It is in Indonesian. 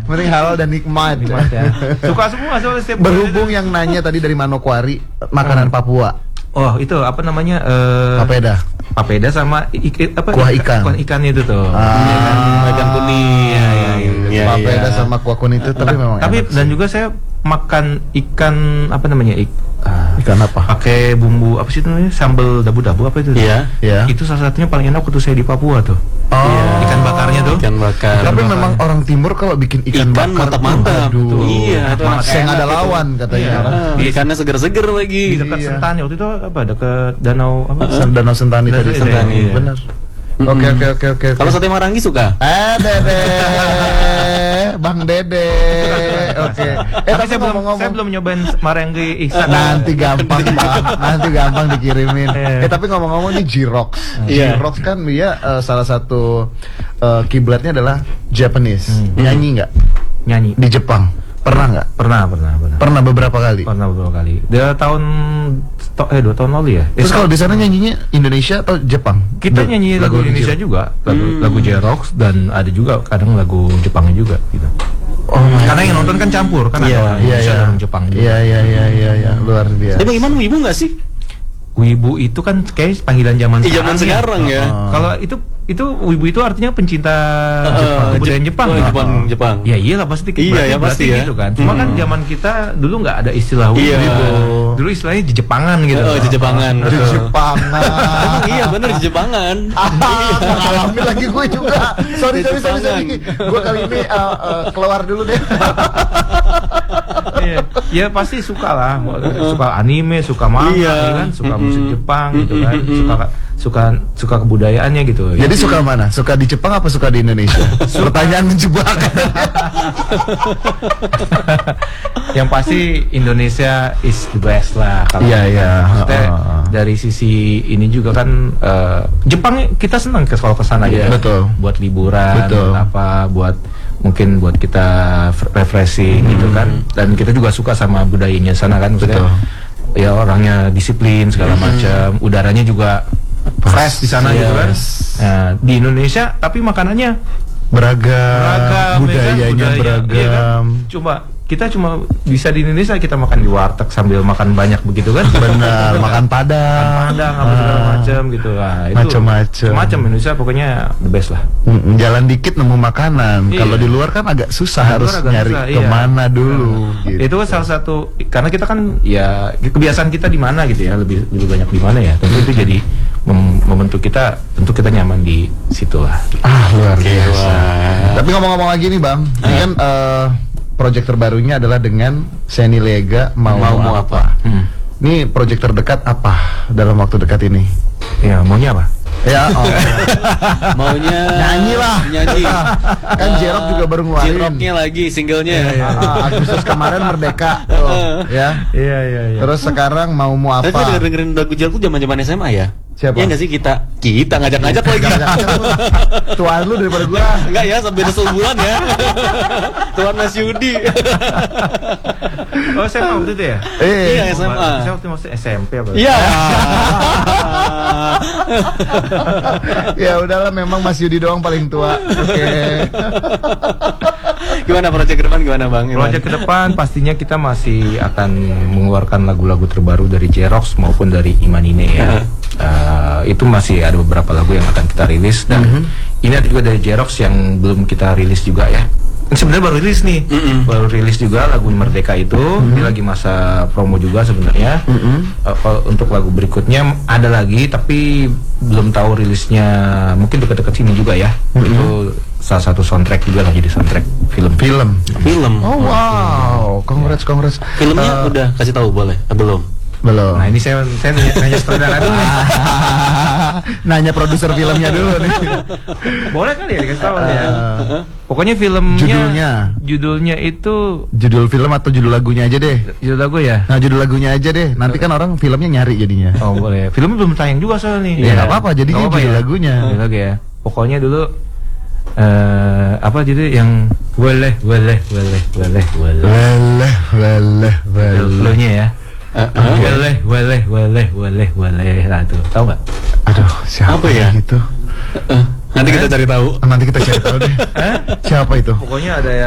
Penting halal dan nikmat. Ya. Suka semua soalnya setiap Berhubung yang nanya tadi dari Manokwari, makanan Papua. Oh, itu apa namanya? Papeda sama kuah ikan. Kuah ikan itu tuh. Ikan kuning. Iya. Papeda sama kuah kuning itu tapi memang tapi enak dan sih. juga saya makan ikan apa namanya? Ikan apa? Pakai bumbu apa sih itu namanya? Sambal dabu-dabu apa itu? Iya. Ya. Itu salah satunya paling enak waktu saya di Papua tuh. Ikan bakarnya tuh. Ikan bakar. Tapi memang orang timur kalau bikin ikan bakar mantap-mantap. aduh. Iya, itu enak. Saya nggak ada Enak lawan itu. katanya. Ikannya seger-seger Di lagi. dekat Iya. Sentani waktu itu apa? Dekat danau apa? Danau Sentani tadi. Sentani, iya. Benar. Oke. Kalau sate Marangi suka? Dede, Bang Dede. Oke. Tapi saya belum nyobain Marangi Ihsan. Nanti gampang, Bang. Nanti gampang dikirimin. Tapi ngomong-ngomong nih J-Rocks. Iya. J-Rocks kan dia salah satu kiblatnya adalah Japanese. Nyanyi nggak Nyanyi. di Jepang? Pernah nggak? Pernah. Pernah beberapa kali. Pernah beberapa kali. Dia 2 tahun lalu ya. Terus kalau di sana nyanyinya Indonesia atau Jepang? Kita nyanyi lagu Indonesia juga, lagu J-Rocks dan ada juga kadang lagu Jepangnya juga gitu. Oh, Karena yang nonton kan campur kan ada orang Indonesia dan orang Jepang juga. Iya, luar biasa. Tapi bagaimana wibu nggak sih? Wibu itu kan kayak panggilan zaman sekarang. Zaman sekarang ya. Kalau itu wibu itu artinya pencinta kebudayaan Jepang. Jepang. Ya iyalah pasti. Iya, ya, pasti ya. gitu kan. Cuma kan zaman kita dulu nggak ada istilah wibu. Iya. Dulu istilahnya Jepangan gitu. Jepangan. Jepangan. Iya benar Jepangan. Ngalamin lagi gue juga. Sorry. Gue kali ini keluar dulu deh. Iya. Ya pasti suka lah, suka anime, suka manga, ya kan, suka musik Jepang gitu kan, suka kebudayaannya gitu. Jadi suka mana? Suka di Jepang apa suka di Indonesia? Pertanyaan menjebak. Yang pasti Indonesia is the best lah. Iya. Maksudnya dari sisi ini juga kan Jepang kita senang kalau ke sana gitu. Betul. Buat liburan, Betul. buat mungkin buat kita refreshing gitu kan. Dan kita juga suka sama budayanya sana kan, maksudnya. Betul. Ya orangnya disiplin segala macam, udaranya juga fresh di sana gitu kan. Nah, di Indonesia tapi makanannya beragam, budayanya beragam. Iya kan? Kita cuma bisa di Indonesia kita makan di warteg sambil makan banyak begitu kan? Benar, makan padang, apa segala macam gitu lah. Macam Indonesia pokoknya the best lah. Jalan dikit nemu makanan. Iya. Kalau di luar kan agak susah, harus agak nyari susah, kemana dulu. Gitu. Itu kan salah satu karena kita kan ya kebiasaan kita di mana gitu ya, lebih banyak di mana ya. Tentu itu jadi membentuk kita, tentu kita nyaman di situ lah. Luar biasa. Tapi ngomong-ngomong lagi nih Bang, ini kan proyek terbarunya adalah dengan Seni Lega mau apa? Ini proyek terdekat apa dalam waktu dekat ini? Ya maunya apa? Ya, Maunya nyanyi lah. Kan J-Rock juga baru ngeluarin. J-Rocknya lagi singlenya. Agustus kemarin Merdeka, ya. Iya. Terus sekarang mau Tapi apa? dengerin lagu J-Rock zaman-zaman SMA ya. Siapa? Ya nggak sih kita ngajak-ngajak lagi. Tuan lu daripada gua. Enggak ya, sampai beda sebulan ya. Tuan Mas Yudi. Oh SMA waktu itu ya? Iya SMA. Saya waktu masih SMP apa? Iya. Ya udahlah, memang Mas Yudi doang paling tua. Oke. Gimana proyek ke depan gimana Bang? Proyek ke depan pastinya kita masih akan mengeluarkan lagu-lagu terbaru dari J-Rocks maupun dari Imanine ya. Itu masih ada beberapa lagu yang akan kita rilis dan ini ada juga dari J-Rocks yang belum kita rilis juga ya. Ini sebenarnya baru rilis nih, baru rilis juga lagu Merdeka itu. Ini lagi masa promo juga sebenarnya. Untuk lagu berikutnya ada lagi tapi belum tahu rilisnya, mungkin dekat-dekat sini juga ya. Itu salah satu soundtrack juga lah, jadi soundtrack film. Oh wow, congrats. Filmnya udah kasih tahu boleh? Belum. Belum. Nah ini saya nanya saudara dulu nih. Nanya produser filmnya dulu nih. Boleh kali ya dikasih tahu ya. Pokoknya filmnya judulnya itu judul film atau judul lagunya aja deh. judul lagu ya. Nah, judul lagunya aja deh. Nanti kan orang filmnya nyari jadinya. Oh boleh. Filmnya belum tayang juga soalnya nih. Ya nggak apa-apa, jadinya judul lagunya. Judul lagu ya. Pokoknya dulu apa judul yang boleh. Flow-nya ya. Boleh lah tuh. Tahu nggak? Aduh, siapa Apa ya? itu? Nanti kita cari tahu. Nanti kita cari tahu deh. Siapa itu? Pokoknya ada